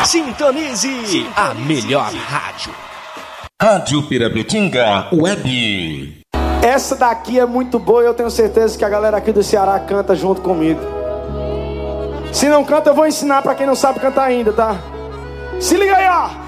Sintonize a melhor rádio. Rádio Pirapetinga Web. Essa daqui é muito boa e eu tenho certeza que a galera aqui do Ceará canta junto comigo. Se não canta, eu vou ensinar pra quem não sabe cantar ainda, tá? Se liga aí, ó.